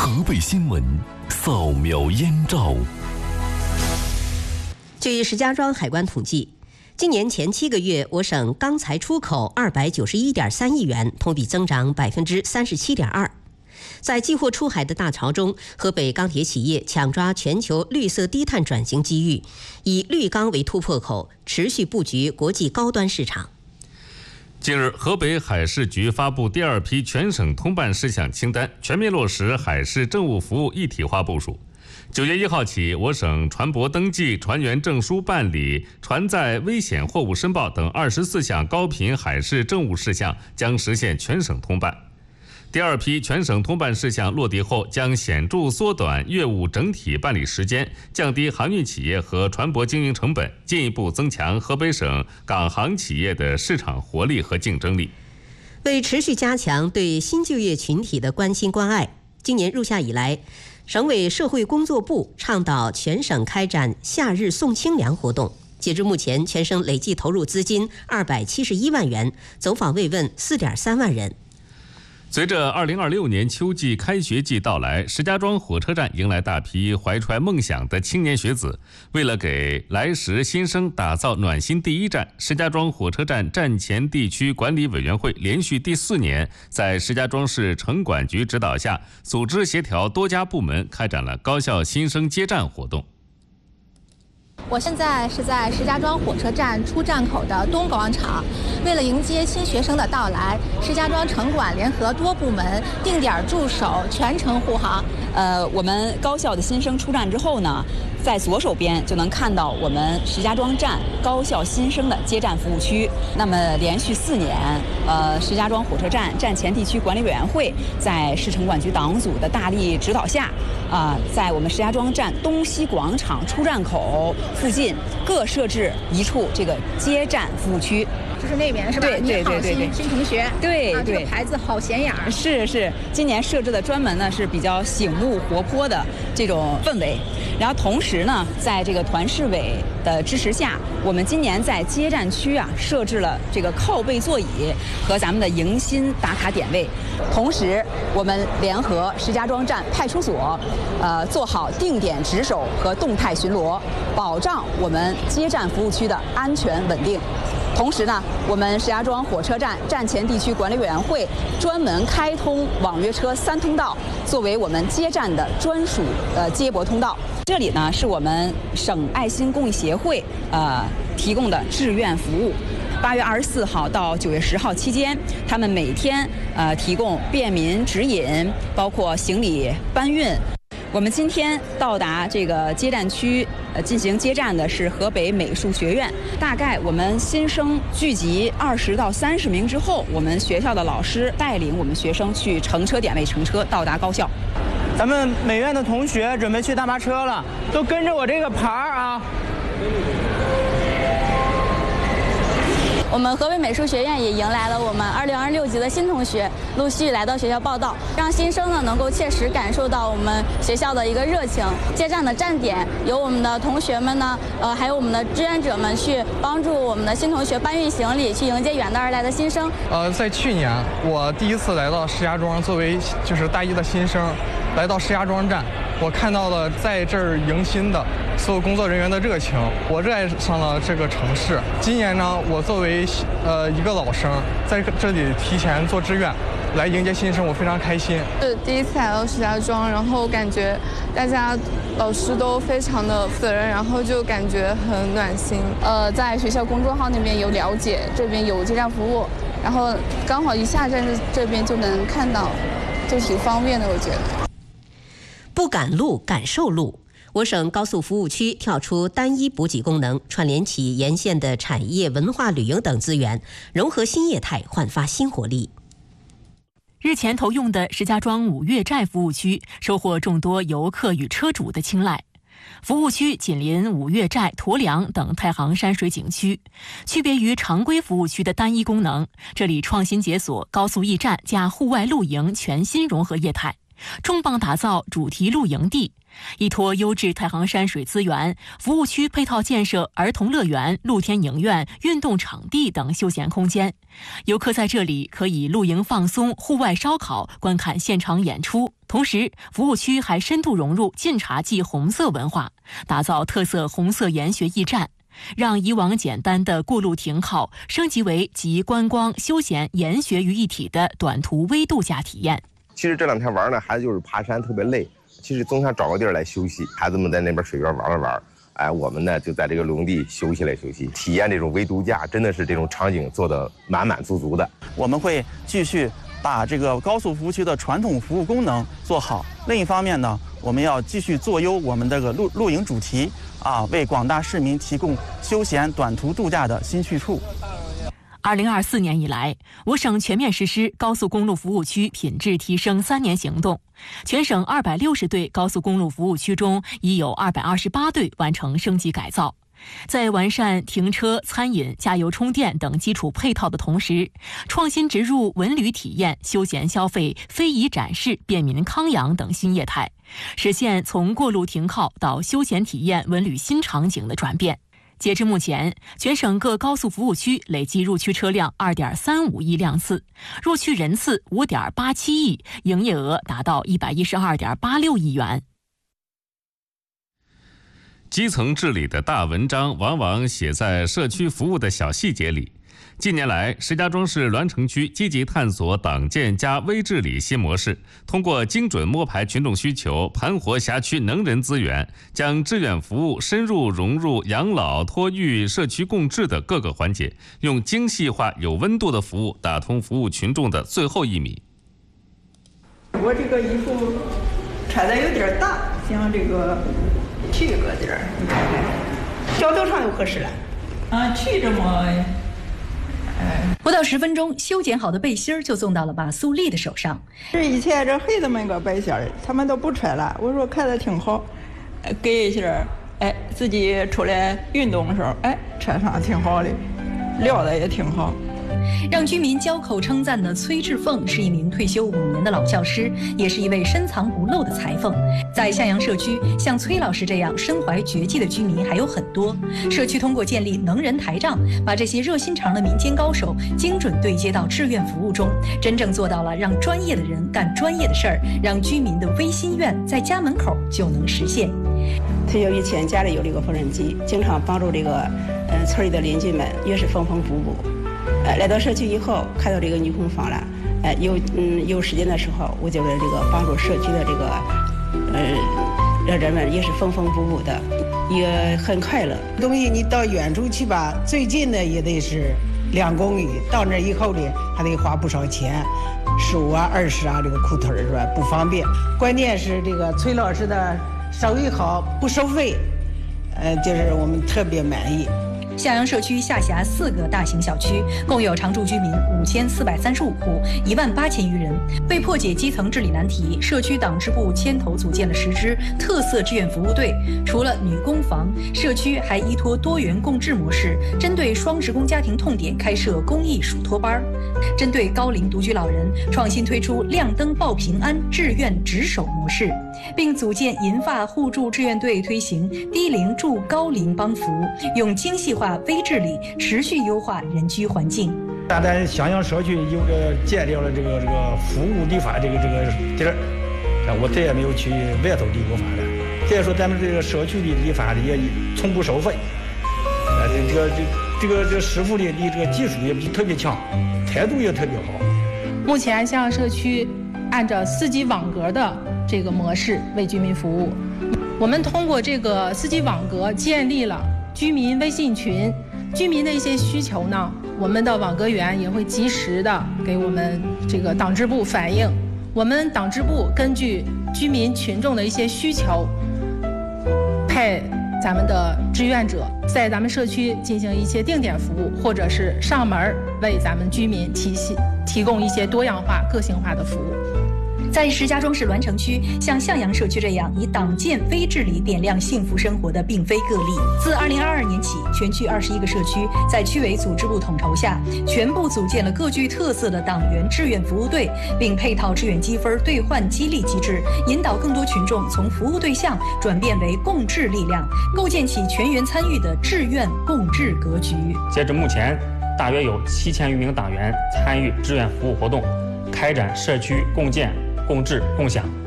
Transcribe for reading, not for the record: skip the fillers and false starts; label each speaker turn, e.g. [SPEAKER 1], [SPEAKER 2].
[SPEAKER 1] 河北新闻扫描燕赵。
[SPEAKER 2] 据石家庄海关统计，今年前7个月，我省钢材出口291.3亿元，同比增长37.2%。在寄货出海的大潮中，河北钢铁企业抢抓全球绿色低碳转型机遇，以绿钢为突破口，持续布局国际高端市场。
[SPEAKER 3] 近日，河北海事局发布第2批全省通办事项清单，全面落实海事政务服务一体化部署。9月1号起，我省船舶登记、船员证书办理、船载危险货物申报等24项高频海事政务事项将实现全省通办。第2批全省通办事项落地后，将显著缩短业务整体办理时间，降低航运企业和船舶经营成本，进一步增强河北省港航企业的市场活力和竞争力。
[SPEAKER 2] 为持续加强对新就业群体的关心关爱，今年入夏以来，省委社会工作部倡导全省开展夏日送清凉活动。截至目前，全省累计投入资金271万元，走访慰问4.3万人。
[SPEAKER 3] 随着2026年秋季开学季到来，石家庄火车站迎来大批怀揣梦想的青年学子。为了给来时新生打造暖心第一站，石家庄火车站站前地区管理委员会连续第4年，在石家庄市城管局指导下，组织协调多家部门，开展了高校新生接站活动。
[SPEAKER 4] 我现在是在石家庄火车站出站口的东广场，为了迎接新学生的到来，石家庄城管联合多部门定点驻守，全程护航。
[SPEAKER 5] 我们高校的新生出站之后呢，在左手边就能看到我们石家庄站高校新生的接站服务区。那么连续4年，石家庄火车站站前地区管理委员会在市城管局党组的大力指导下，在我们石家庄站东西广场出站口附近各设置一处这个接站服务区。
[SPEAKER 4] 就是那边是吧？
[SPEAKER 5] 对，
[SPEAKER 4] 新同学。
[SPEAKER 5] 对，
[SPEAKER 4] 这个牌子好显眼。
[SPEAKER 5] 是，今年设置的专门呢是比较醒目活泼的这种氛围。然后同时呢，在这个团市委的支持下，我们今年在接站区设置了这个靠背座椅和咱们的迎新打卡点位。同时，我们联合石家庄站派出所，做好定点值守和动态巡逻，保障我们接站服务区的安全稳定。同时呢，我们石家庄火车站站前地区管理委员会专门开通网约车3通道，作为我们接站的专属接驳通道。这里呢是我们省爱心公益协会提供的志愿服务。8月24号到9月10号期间，他们每天提供便民指引，包括行李搬运。我们今天到达这个接站区进行接站的是河北美术学院。大概我们新生聚集20到30名之后，我们学校的老师带领我们学生去乘车点位乘车到达高校。
[SPEAKER 6] 咱们美院的同学准备去大巴车了，都跟着我这个牌儿啊。
[SPEAKER 7] 我们河北美术学院也迎来了我们2026级的新同学，陆续来到学校报到，让新生呢能够切实感受到我们学校的一个热情。接站的站点由我们的同学们呢，还有我们的志愿者们去帮助我们的新同学搬运行李，去迎接远道而来的新生。
[SPEAKER 8] 在去年我第一次来到石家庄，作为就是大一的新生，来到石家庄站，我看到了在这儿迎新的所有工作人员的热情，我热爱上了这个城市。今年呢，我作为一个老生，在这里提前做志愿，来迎接新生，我非常开心。
[SPEAKER 9] 是第一次来到石家庄，然后感觉大家老师都非常的负责任，然后就感觉很暖心。在学校公众号那边有了解，这边有接站服务，然后刚好一下站这边就能看到，就挺方便的，我觉得。
[SPEAKER 2] 不赶路，感受路。我省高速服务区跳出单一补给功能，串联起沿线的产业、文化、旅游等资源，融合新业态，焕发新活力。
[SPEAKER 10] 日前投用的石家庄五岳寨服务区收获众多游客与车主的青睐。服务区紧邻五岳寨、驮梁等太行山水景区，区别于常规服务区的单一功能，这里创新解锁高速驿站加户外露营全新融合业态，重磅打造主题露营地， 依托优质太行山水资源，服务区配套建设儿童乐园、露天影院、运动场地等休闲空间。游客在这里可以露营放松、户外烧烤、观看现场演出。同时，服务区还深度融入晋察冀红色文化，打造特色红色研学驿站，让以往简单的过路停靠升级为集观光、休闲、研学于一体的短途微度假体验。
[SPEAKER 11] 其实这2天玩呢，孩子就是爬山特别累，其实总想找个地儿来休息。孩子们在那边水边玩了玩，哎，我们呢就在这个露营地休息来休息，体验这种微度假，真的是这种场景做得满满足足的。
[SPEAKER 12] 我们会继续把这个高速服务区的传统服务功能做好。另一方面呢，我们要继续做优我们这个露营主题啊，为广大市民提供休闲短途度假的新去处。
[SPEAKER 10] 2024年以来，我省全面实施高速公路服务区品质提升3年行动，全省260对高速公路服务区中，已有228对完成升级改造。在完善停车、餐饮、加油充电等基础配套的同时，创新植入文旅体验、休闲消费、非遗展示、便民康养等新业态，实现从过路停靠到休闲体验文旅新场景的转变。截至目前，全省各高速服务区累计入区车辆2.35亿辆次，入区人次5.87亿，营业额达到112.86亿元。
[SPEAKER 3] 基层治理的大文章往往写在社区服务的小细节里。近年来，石家庄市栾城区积极探索党建加微治理新模式，通过精准摸排群众需求，盘活辖区能人资源，将志愿服务深入融入养老、托育、社区共治的各个环节，用精细化、有温度的服务打通服务群众的最后1米。
[SPEAKER 13] 我这个衣服穿的有点大，想这个去个点儿，你看看，脚头上就合适了。啊，去这么。
[SPEAKER 14] 不到10分钟，修剪好的背心儿就送到了马素丽的手上。
[SPEAKER 13] 这以前这孩子们个背心儿，他们都不穿了。我说看着挺好，给一下，哎，自己出来运动的时候，哎，穿上挺好的，料的也挺好。
[SPEAKER 14] 让居民交口称赞的崔志凤是一名退休5年的老教师，也是一位深藏不露的裁缝。在向阳社区，像崔老师这样身怀绝技的居民还有很多。社区通过建立能人台账，把这些热心肠的民间高手精准对接到志愿服务中，真正做到了让专业的人干专业的事儿，让居民的微心愿在家门口就能实现。
[SPEAKER 15] 退休以前家里有这个缝纫机，经常帮助这个村里的邻居们也是缝缝补补。来到社区以后，看到这个女工坊了，有时间的时候，我就是这个帮助社区的这个让人们也是缝缝补补的，也很快乐。
[SPEAKER 16] 东西你到远处去吧，最近的也得是2公里，到那以后呢还得花不少钱，15啊、20啊，这个裤腿是吧？不方便。关键是这个崔老师的手艺好，不收费，就是我们特别满意。
[SPEAKER 14] 向阳社区下辖4个大型小区，共有常住居民5435户，18000余人。为破解基层治理难题，社区党支部牵头组建了10支特色志愿服务队。除了女工房，社区还依托多元共治模式，针对双职工家庭痛点开设公益属托班。针对高龄独居老人，创新推出亮灯报平安志愿值守模式，并组建银发互助志愿队，推行低龄助高龄帮扶，用精细化微治理持续优化人居环境。
[SPEAKER 17] 咱向阳社区有个建立了这个服务理发这个地儿，我再也没有去外头理过发了。再说咱们这个社区的理发的也从不收费，这个师傅的这个技术也特别强，态度也特别好。
[SPEAKER 18] 目前向阳社区按照4级网格的这个模式为居民服务，我们通过这个4级网格建立了居民微信群，居民的一些需求呢，我们的网格员也会及时的给我们这个党支部反映。我们党支部根据居民群众的一些需求，派咱们的志愿者在咱们社区进行一些定点服务，或者是上门为咱们居民提供一些多样化、个性化的服务。
[SPEAKER 14] 在石家庄市栾城区，像向阳社区这样以党建非治理点亮幸福生活的并非个例。自2022年起，全区21个社区在区委组织部统筹下，全部组建了各具特色的党员志愿服务队，并配套志愿积分兑换激励机制，引导更多群众从服务对象转变为共治力量，构建起全员参与的志愿共治格局。
[SPEAKER 19] 截至目前，大约有7000余名党员参与志愿服务活动，开展社区共建、共治、共享。